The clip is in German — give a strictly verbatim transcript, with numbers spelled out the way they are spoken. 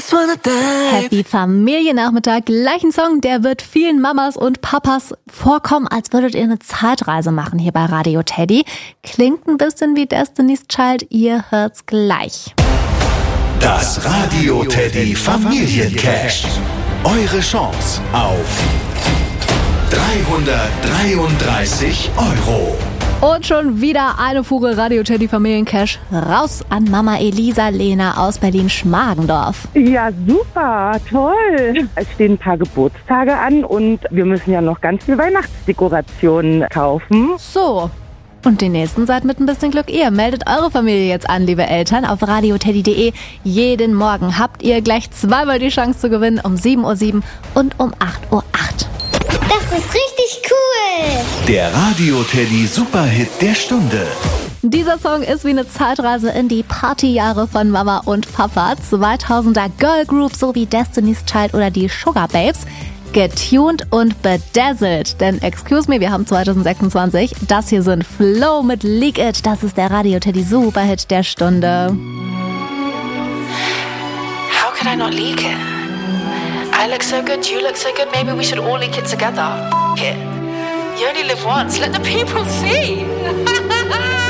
just wanna dive. Happy Familiennachmittag, gleichen Song, der wird vielen Mamas und Papas vorkommen, als würdet ihr eine Zeitreise machen hier bei Radio Teddy. Klingt ein bisschen wie Destiny's Child, ihr hört's gleich. Das Radio Teddy Familiencash. Eure Chance auf dreihundertdreiunddreißig Euro. Und schon wieder eine Fuhre Radio Teddy Familiencash raus an Mama Elisa Lena aus Berlin-Schmargendorf. Ja, super, toll. Es stehen ein paar Geburtstage an und wir müssen ja noch ganz viel Weihnachtsdekorationen kaufen. So, und die nächsten seid mit ein bisschen Glück ihr. Meldet eure Familie jetzt an, liebe Eltern, auf radioteddy punkt de. Jeden Morgen habt ihr gleich zweimal die Chance zu gewinnen, um sieben Uhr sieben und um acht Uhr acht. Das ist richtig cool! Der Radio Teddy Superhit der Stunde. Dieser Song ist wie eine Zeitreise in die Partyjahre von Mama und Papa. zweitausender Girl Group sowie Destiny's Child oder die Sugar Babes. Getuned und bedazzled. Denn, excuse me, wir haben zwanzig sechsundzwanzig. Das hier sind Flow mit Leak It. Das ist der Radio Teddy Superhit der Stunde. How could I not leak it? I look so good, you look so good, maybe we should all leak it together. F it. You only live once, let the people see.